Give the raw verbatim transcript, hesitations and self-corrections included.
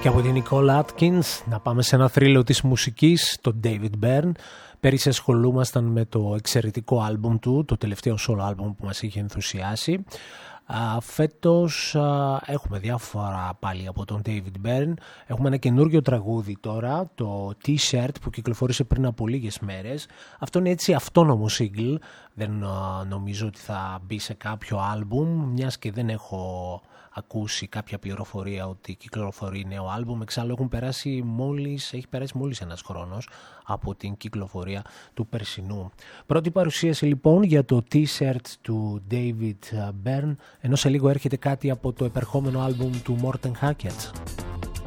Και από την Nicole Atkins να πάμε σε ένα θρύλο της μουσικής, τον David Byrne. Πέρυσι ασχολούμασταν με το εξαιρετικό άλμπουμ του, το τελευταίο solo άλμπουμ που μας είχε ενθουσιάσει. Α, φέτος α, έχουμε διάφορα πάλι από τον David Byrne. Έχουμε ένα καινούργιο τραγούδι τώρα, το T-shirt, που κυκλοφόρησε πριν από λίγες μέρες. Αυτό είναι έτσι αυτόνομο single. Δεν α, νομίζω ότι θα μπει σε κάποιο άλμπουμ, μιας και δεν έχω ακούσει κάποια πληροφορία ότι κυκλοφορεί νέο άλμπουμ. Εξάλλου έχουν περάσει μόλις, έχει περάσει μόλις ένας χρόνος από την κυκλοφορία του περσινού. Πρώτη παρουσίαση λοιπόν για το T-shirt του David Byrne, ενώ σε λίγο έρχεται κάτι από το επερχόμενο άλμπουμ του Morten Hackett.